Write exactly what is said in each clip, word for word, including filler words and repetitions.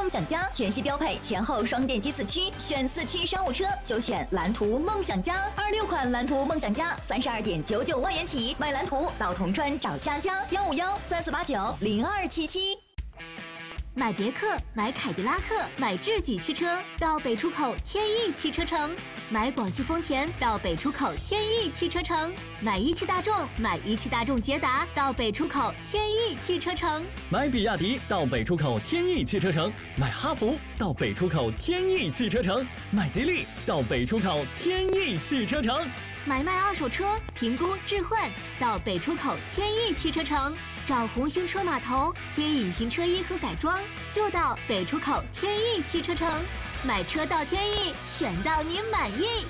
梦想家全系标配前后双电机四驱，选四驱商务车就选蓝图梦想家。二六款蓝图梦想家三十二点九九万元起，买蓝图到铜川找佳佳，幺五幺三四八九零二七七。 买别克、买凯迪拉克、买智己汽车到北出口天翼汽车城，买广汽丰田到北出口天翼汽车城，买一汽大众、买一汽大众捷达到北出口天翼汽车城， 买比亚迪到北出口天翼汽车城，买哈弗到北出口天翼汽车城，买吉利到北出口天翼汽车城， 买卖二手车评估置换到北出口天翼汽车城。找红星车码头贴隐形车衣和改装，就到北出口天翼汽车城。买车到天翼，选到您满意。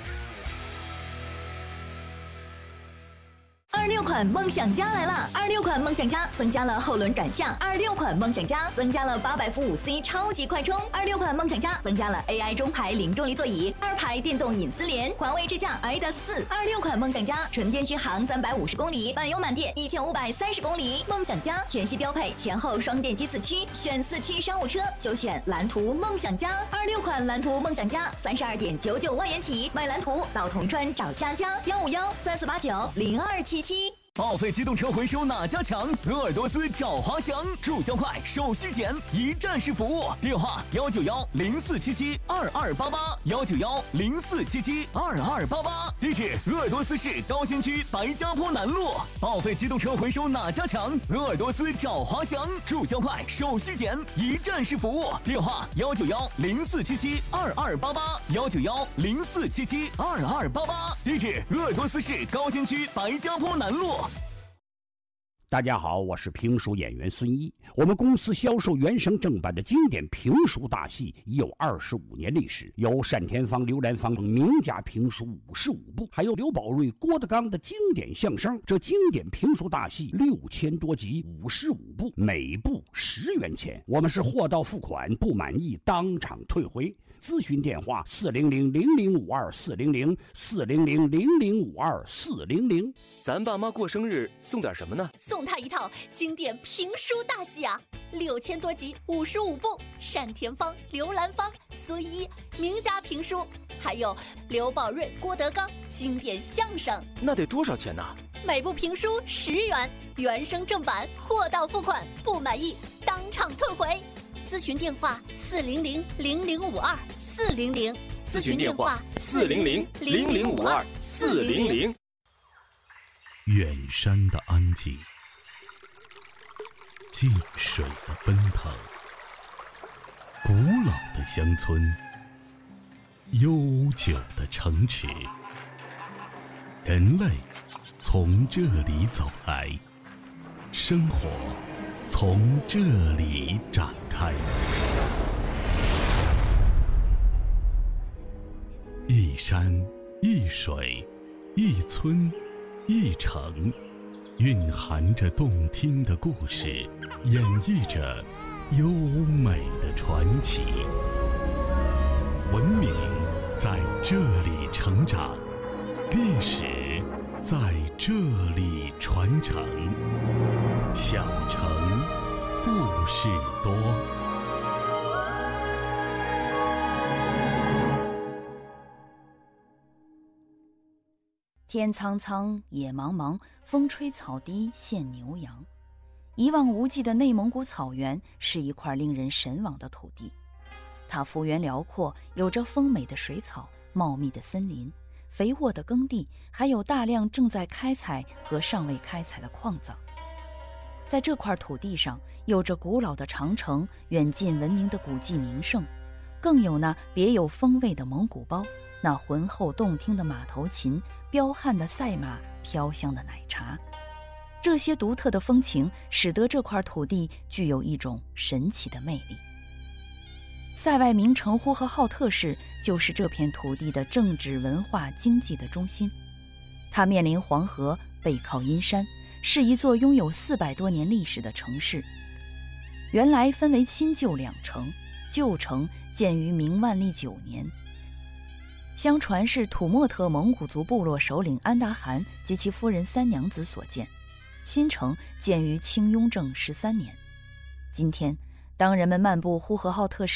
二六款梦想家来了！二六款梦想家增加了后轮转向，二六款梦想家增加了八百伏五 C 超级快充，二六款梦想家增加了 A I 中排零重力座椅，二排电动隐私联，环卫智驾 I D A S 四。二六款梦想家纯电续航三百五十公里，满油满电一千五百三十公里。梦想家全系标配前后双电机四驱，选四驱商务车就选蓝图梦想家。二六款蓝图梦想家三十二点九九万元起，买蓝图到铜川找佳佳，幺五幺三四八九零二七七。 报废机动车回收哪家强？鄂尔多斯找华翔，注销快，手续简，一站式服务。电话：幺九幺零四七七二二八八，幺九幺零四七七二二八八。地址：鄂尔多斯市高新区白家坡南路。报废机动车回收哪家强？鄂尔多斯找华翔，注销快，手续简，一站式服务。电话：幺九幺零四七七二二八八，幺九幺零四七七二二八八。地址：鄂尔多斯市高新区白家坡南路。 大家好，我是评书演员孙一。我们公司销售原声正版的经典评书大戏已有二十五年历史，有单田芳、刘兰芳名家评书五十五部，还有刘宝瑞、郭德纲的经典相声。这经典评书大戏六千多集，五十五部，每部十元钱。我们是货到付款，不满意当场退回。咨询电话：四零零零零五二四零零四零零零零五二四零零。 咱爸妈过生日送点什么呢？ 送他一套经典评书大戏啊，六千多集，五十五部，单田芳、刘兰芳、孙一名家评书，还有刘宝瑞、郭德纲经典相声。 那得多少钱呢？ 每部评书十元，原声正版，货到付款，不满意当场退回。咨询电话：四零零零零五二四零零。 咨询电话：四零零零零五二四零零。 远山的安静，近水的奔腾，古老的乡村，悠久的城池，人类从这里走来，生活从这里展开。一山一水一村一城，蕴含着动听的故事，演绎着优美的传奇。文明在这里成长，历史在这里传承。小城故事多。 天苍苍，野茫茫，风吹草低见牛羊。一望无际的内蒙古草原是一块令人神往的土地，它幅员辽阔，有着丰美的水草、茂密的森林、肥沃的耕地，还有大量正在开采和尚未开采的矿藏。在这块土地上，有着古老的长城、远近闻名的古迹名胜，更有那别有风味的蒙古包，那浑厚动听的马头琴，彪悍的赛马，飘香的奶茶。这些独特的风情使得这块土地具有一种神奇的魅力。塞外名城呼和浩特市就是这片土地的政治、文化、经济的中心。它面临黄河，背靠阴山，是一座拥有四百多年历史的城市。原来分为新旧两城，旧城建于明万历九年，相传是土默特蒙古族部落首领安达汗及其夫人三娘子所建。新城建于清雍正十三年。今天，当人们漫步呼和浩特市